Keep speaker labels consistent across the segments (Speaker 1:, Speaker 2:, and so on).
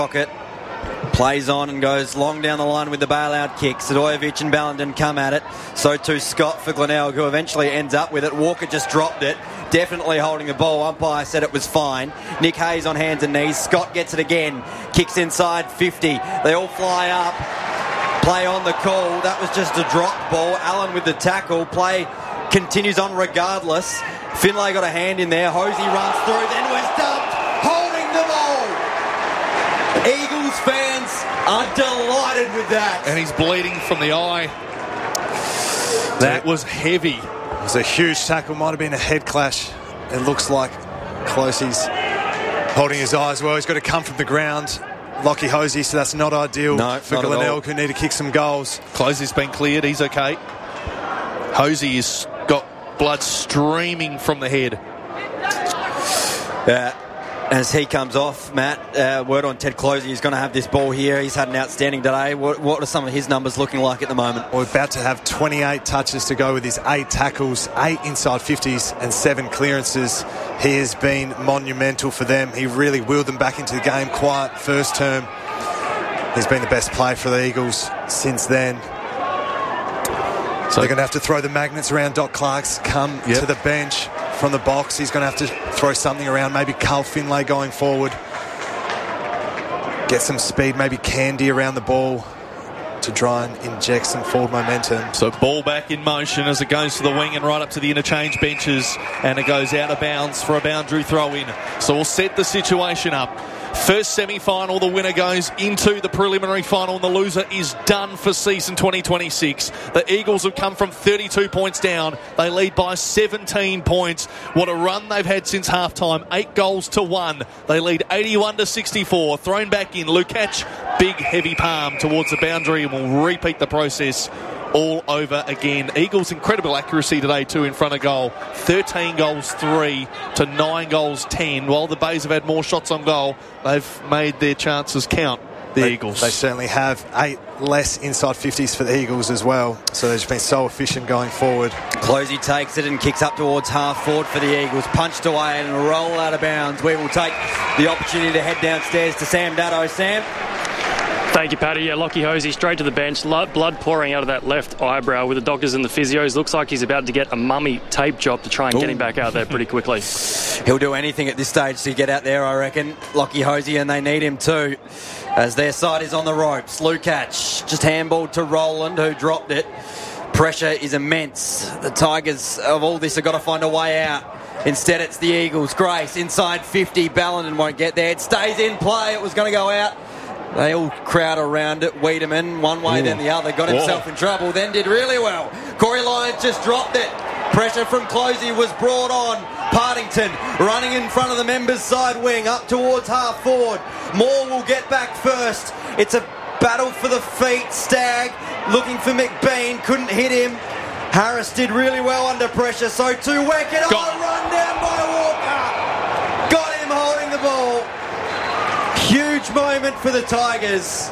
Speaker 1: Rocket plays on and goes long down the line with the bailout kick. Sadojevic and Ballenden come at it. So too Scott for Glenelg, who eventually ends up with it. Walker just dropped it. Definitely holding the ball. Umpire said it was fine. Nick Hayes on hands and knees. Scott gets it again. Kicks inside 50. They all fly up. Play on the call. That was just a drop ball. Allen with the tackle. Play continues on regardless. Finlay got a hand in there. Hosey runs through. Then was dumped. Holding the ball. Eagles fans are delighted with that.
Speaker 2: And he's bleeding from the eye. That was heavy.
Speaker 3: It was a huge tackle. Might have been a head clash. It looks like Closey's holding his eye as well. He's got to come from the ground. Lockie Hosey, so that's not ideal for Glenelg, who need to kick some goals.
Speaker 2: Closey's been cleared. He's okay. Hosey has got blood streaming from the head.
Speaker 1: As he comes off, Matt, word on Ted Closey, he's going to have this ball here. He's had an outstanding day. What are some of his numbers looking like at the moment?
Speaker 3: We're about to have 28 touches to go with his 8 tackles, 8 inside 50s and 7 clearances. He has been monumental for them. He really wheeled them back into the game. Quiet first term. He's been the best player for the Eagles since then. So they're going to have to throw the magnets around. Doc Clark's come to the bench from the box. He's going to have to throw something around. Maybe Carl Finlay going forward. Get some speed. Maybe Candy around the ball to try and inject some forward momentum.
Speaker 2: So ball back in motion as it goes to the wing and right up to the interchange benches, and it goes out of bounds for a boundary throw in. So we'll set the situation up. First semi-final, the winner goes into the preliminary final and the loser is done for season 2026. The Eagles have come from 32 points down. They lead by 17 points. What a run they've had since halftime. 8 goals to 1. They lead 81-64. Thrown back in. Lukacs, big heavy palm towards the boundary, and will repeat the process all over again. Eagles incredible accuracy today too in front of goal. 13 goals 3 to 9 goals 10. While the Bays have had more shots on goal, they've made their chances count. The Eagles.
Speaker 3: They certainly have 8 less inside 50s for the Eagles as well. So they've just been so efficient going forward.
Speaker 1: Closey takes it and kicks up towards half forward for the Eagles. Punched away and roll out of bounds. We will take the opportunity to head downstairs to Sam Dado. Sam?
Speaker 4: Thank you, Paddy. Yeah, Lockie Hosey straight to the bench. Blood pouring out of that left eyebrow with the doctors and the physios. Looks like he's about to get a mummy tape job to try and get him back out there pretty quickly.
Speaker 1: He'll do anything at this stage to get out there, I reckon. Lockie Hosey, and they need him too, as their side is on the ropes. Lukacs just handballed to Roland, who dropped it. Pressure is immense. The Tigers of all this have got to find a way out. Instead, it's the Eagles. Grace inside 50. Ballenden won't get there. It stays in play. It was going to go out. They all crowd around it. Wiedemann, one way then the other, got himself in trouble, then did really well. Corey Lyons just dropped it. Pressure from Closey was brought on. Partington running in front of the members' side wing, up towards half forward. Moore will get back first. It's a battle for the feet. Stagg looking for McBean, couldn't hit him. Harris did really well under pressure, so too Weckett. Run down by Walker. Got him holding the ball. Huge moment for the Tigers.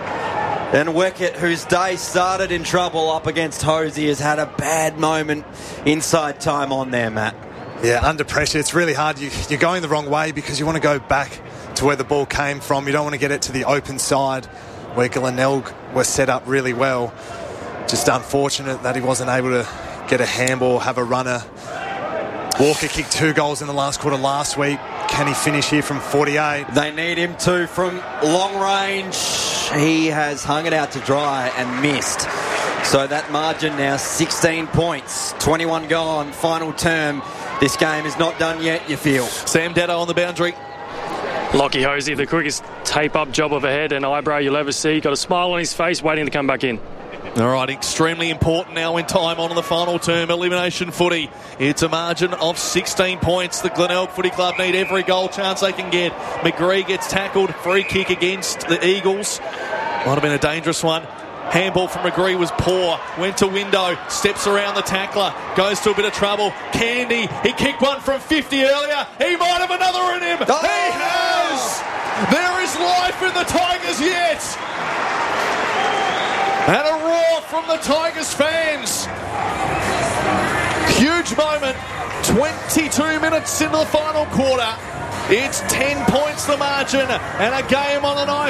Speaker 1: And Weckett, whose day started in trouble up against Hosey, has had a bad moment inside time on there, Matt.
Speaker 3: Yeah, under pressure, it's really hard. You're going the wrong way because you want to go back to where the ball came from. You don't want to get it to the open side where Glenelg was set up really well. Just unfortunate that he wasn't able to get a handball, have a runner. Walker kicked 2 goals in the last quarter last week. Can he finish here from 48?
Speaker 1: They need him to from long range. He has hung it out to dry and missed. So that margin now 16 points, 21 gone, final term. This game is not done yet, you feel.
Speaker 2: Sam Dado on the boundary.
Speaker 4: Lockie Hosey, the quickest tape-up job of a head and eyebrow you'll ever see. Got a smile on his face, waiting to come back in.
Speaker 2: All right, extremely important now in time on the final term, elimination footy. It's a margin of 16 points. The Glenelg Footy Club need every goal chance they can get. McGree gets tackled, free kick against the Eagles. Might have been a dangerous one. Handball from McGree was poor. Went to window, steps around the tackler, goes to a bit of trouble. Candy, he kicked one from 50 earlier. He might have another in him.
Speaker 1: Oh!
Speaker 2: He has! There is life in the Tigers yet. And a roar from the Tigers fans. Huge moment. 22 minutes into the final quarter. It's 10 points the margin and a game on the knife.